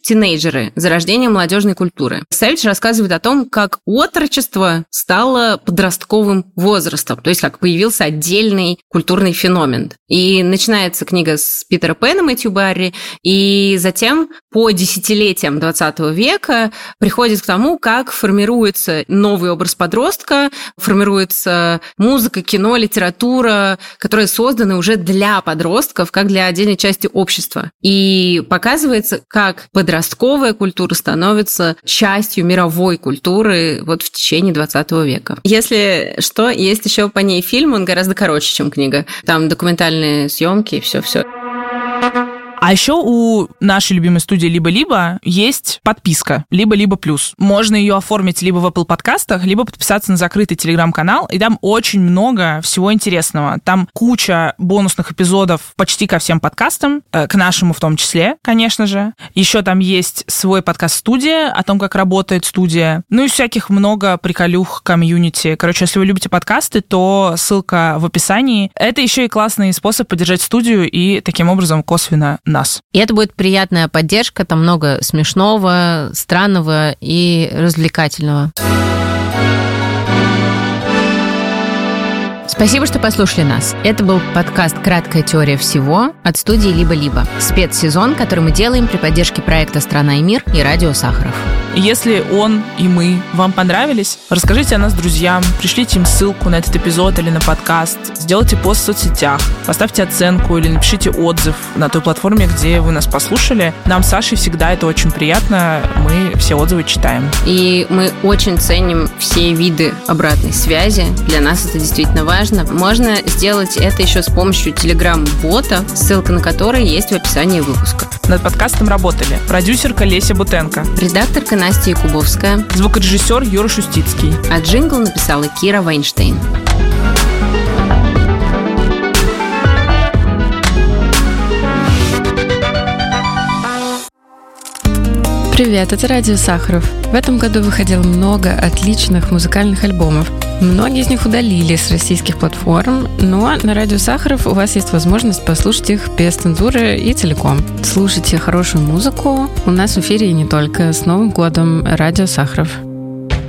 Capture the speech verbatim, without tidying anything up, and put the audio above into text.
«Тинейджеры. Зарождение молодежной культуры». Савич рассказывает о том, как отрочество стало подростковым возрастом, то есть как появился отдельный культурный феномен. И начинается книга с Питера Пэна, Мэтью Барри, и затем по десятилетиям двадцатого века приходит к тому, как формируется новый образ подростка, формируется музыка, кино, литература, которые созданы уже для подростков, как для отдельной части общества. И показывается, как подростковая культура становится частью мировой культуры вот в течение двадцатого века. Если что, есть еще по ней фильм, он гораздо короче, чем книга. Там документальные съемки и все-все. А еще у нашей любимой студии «Либо-либо» есть подписка «Либо-либо плюс». Можно ее оформить либо в Apple подкастах, либо подписаться на закрытый телеграм-канал, и там очень много всего интересного. Там куча бонусных эпизодов почти ко всем подкастам, к нашему в том числе, конечно же. Еще там есть свой подкаст-студия о том, как работает студия. Ну и всяких много приколюх комьюнити. Короче, если вы любите подкасты, то ссылка в описании. Это еще и классный способ поддержать студию и таким образом косвенно нас. И это будет приятная поддержка, там много смешного, странного и развлекательного. Спасибо, что послушали нас. Это был подкаст «Краткая теория всего» от студии «Либо-либо». Спецсезон, который мы делаем при поддержке проекта «Страна и мир» и радио Сахаров. Если он и мы вам понравились, расскажите о нас друзьям, пришлите им ссылку на этот эпизод или на подкаст, сделайте пост в соцсетях, поставьте оценку или напишите отзыв на той платформе, где вы нас послушали. Нам с Сашей всегда это очень приятно, мы все отзывы читаем. И мы очень ценим все виды обратной связи. Для нас это действительно важно. Можно сделать это еще с помощью телеграм-бота, ссылка на который есть в описании выпуска. Над подкастом работали продюсерка Леся Бутенко, редакторка Настя Якубовская, звукорежиссер Юра Шустицкий, а джингл написала Кира Вайнштейн. Привет, это радио Сахаров. В этом году выходило много отличных музыкальных альбомов. Многие из них удалили с российских платформ, но на радио Сахаров у вас есть возможность послушать их без цензуры и целиком. Слушайте хорошую музыку. У нас в эфире и не только. С Новым годом, радио Сахаров.